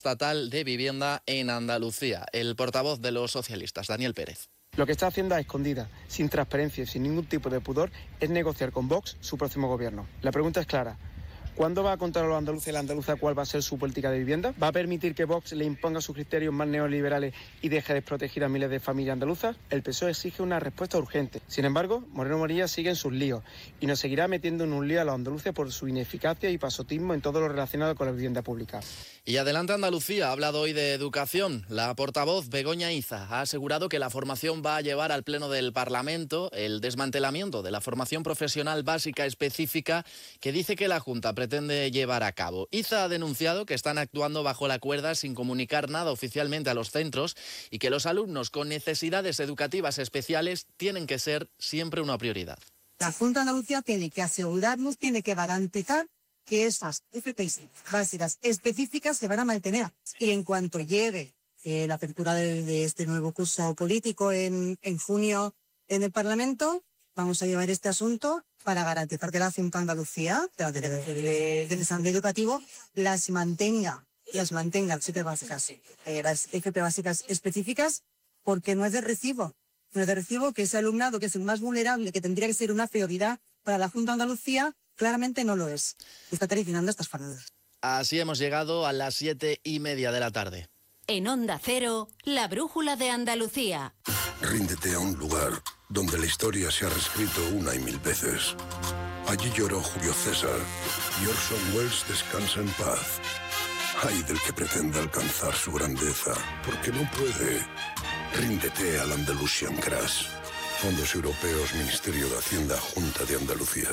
estatal de vivienda en Andalucía. El portavoz de los socialistas, Daniel Pérez. Lo que está haciendo a escondidas, sin transparencia y sin ningún tipo de pudor, es negociar con Vox su próximo gobierno. La pregunta es clara. ¿Cuándo va a contar a los andaluces y la andaluza cuál va a ser su política de vivienda? ¿Va a permitir que Vox le imponga sus criterios más neoliberales y deje desproteger a miles de familias andaluzas? El PSOE exige una respuesta urgente. Sin embargo, Moreno Morillas sigue en sus líos y nos seguirá metiendo en un lío a los andaluces por su ineficacia y pasotismo en todo lo relacionado con la vivienda pública. Y Adelante Andalucía ha hablado hoy de educación. La portavoz Begoña Iza ha asegurado que la formación va a llevar al Pleno del Parlamento el desmantelamiento de la formación profesional básica específica que dice que la Junta pretende llevar a cabo. Iza ha denunciado que están actuando bajo la cuerda sin comunicar nada oficialmente a los centros y que los alumnos con necesidades educativas especiales tienen que ser siempre una prioridad. La Junta de Andalucía tiene que asegurarnos, tiene que garantizar que esas FPs básicas específicas se van a mantener. Y en cuanto llegue la apertura de este nuevo curso político en junio en el Parlamento, vamos a llevar este asunto para garantizar que la Junta de Andalucía, del desarrollo educativo, las mantenga las FP básicas, las FP básicas específicas, porque no es de recibo. No es de recibo que ese alumnado, que es el más vulnerable, que tendría que ser una prioridad para la Junta de Andalucía, claramente no lo es. Está traicionando estas paradas. Así hemos llegado a las 7:30 de la tarde. En Onda Cero, la brújula de Andalucía. Ríndete a un lugar donde la historia se ha reescrito una y mil veces. Allí lloró Julio César y Orson Welles descansa en paz. Ay del que pretenda alcanzar su grandeza, porque no puede. Ríndete al Andalusian Crash. Fondos Europeos, Ministerio de Hacienda, Junta de Andalucía.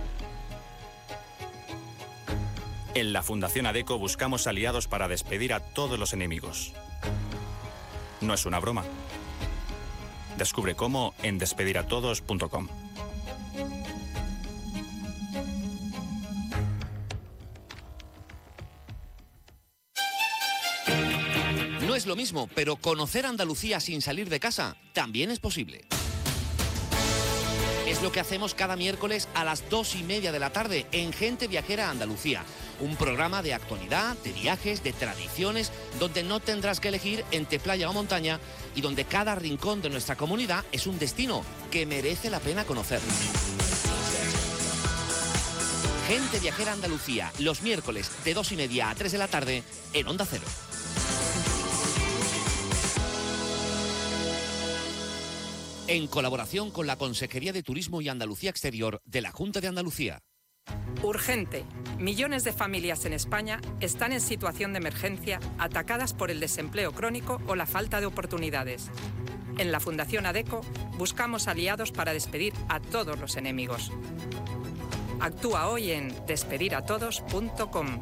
En la Fundación ADECO buscamos aliados para despedir a todos los enemigos. No es una broma. Descubre cómo en despediratodos.com. No es lo mismo, pero conocer Andalucía sin salir de casa también es posible. Es lo que hacemos cada miércoles a las 2:30 de la tarde en Gente Viajera Andalucía. Un programa de actualidad, de viajes, de tradiciones, donde no tendrás que elegir entre playa o montaña y donde cada rincón de nuestra comunidad es un destino que merece la pena conocer. Gente Viajera Andalucía, los miércoles de 2:30 a 3 de la tarde en Onda Cero. En colaboración con la Consejería de Turismo y Andalucía Exterior de la Junta de Andalucía. Urgente. Millones de familias en España están en situación de emergencia, atacadas por el desempleo crónico o la falta de oportunidades. En la Fundación ADECO buscamos aliados para despedir a todos los enemigos. Actúa hoy en despediratodos.com.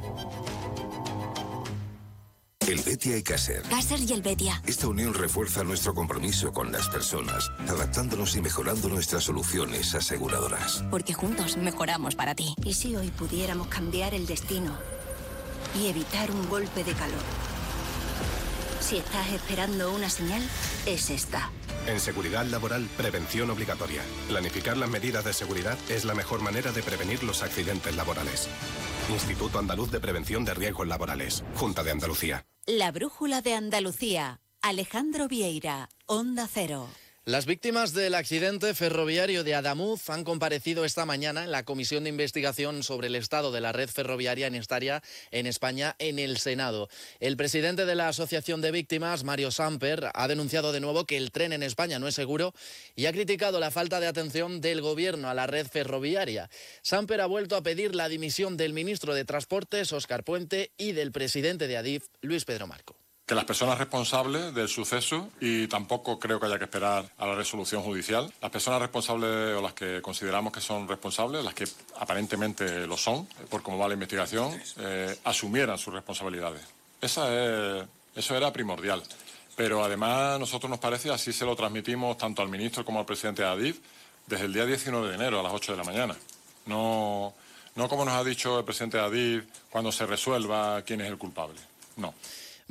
El Betia y Caser. Caser y el Betia. Esta unión refuerza nuestro compromiso con las personas, adaptándonos y mejorando nuestras soluciones aseguradoras. Porque juntos mejoramos para ti. ¿Y si hoy pudiéramos cambiar el destino y evitar un golpe de calor? Si estás esperando una señal, es esta. En seguridad laboral, prevención obligatoria. Planificar las medidas de seguridad es la mejor manera de prevenir los accidentes laborales. Instituto Andaluz de Prevención de Riesgos Laborales. Junta de Andalucía. La brújula de Andalucía. Alejandro Vieira, Onda Cero. Las víctimas del accidente ferroviario de Adamuz han comparecido esta mañana en la Comisión de Investigación sobre el estado de la red ferroviaria en España en el Senado. El presidente de la Asociación de Víctimas, Mario Samper, ha denunciado de nuevo que el tren en España no es seguro y ha criticado la falta de atención del Gobierno a la red ferroviaria. Samper ha vuelto a pedir la dimisión del ministro de Transportes, Óscar Puente, y del presidente de Adif, Luis Pedro Marco. Que las personas responsables del suceso, y tampoco creo que haya que esperar a la resolución judicial, las personas responsables o las que consideramos que son responsables, las que aparentemente lo son, por cómo va la investigación, asumieran sus responsabilidades. Eso era primordial. Pero además, a nosotros nos parece, así se lo transmitimos tanto al ministro como al presidente de Adif, desde el día 19 de enero a las 8 de la mañana. No como nos ha dicho el presidente de Adif, cuando se resuelva quién es el culpable. No.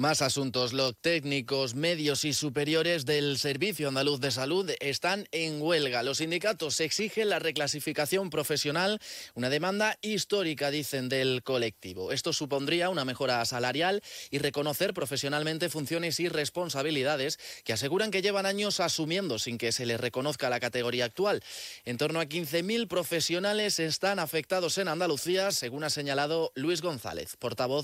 Más asuntos. Los técnicos medios y superiores del Servicio Andaluz de Salud están en huelga. Los sindicatos exigen la reclasificación profesional, una demanda histórica, dicen, del colectivo. Esto supondría una mejora salarial y reconocer profesionalmente funciones y responsabilidades que aseguran que llevan años asumiendo sin que se les reconozca la categoría actual. En torno a 15.000 profesionales están afectados en Andalucía, según ha señalado Luis González, portavoz